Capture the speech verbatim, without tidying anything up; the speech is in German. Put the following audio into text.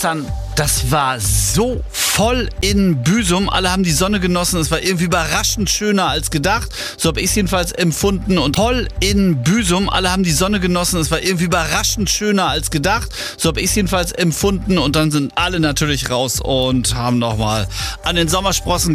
Dann, das war so voll in Büsum. Alle haben die Sonne genossen. Es war irgendwie überraschend schöner als gedacht. So habe ich es jedenfalls empfunden. Und voll in Büsum. Alle haben die Sonne genossen. Es war irgendwie überraschend schöner als gedacht. So habe ich es jedenfalls empfunden. Und dann sind alle natürlich raus und haben nochmal an den Sommersprossen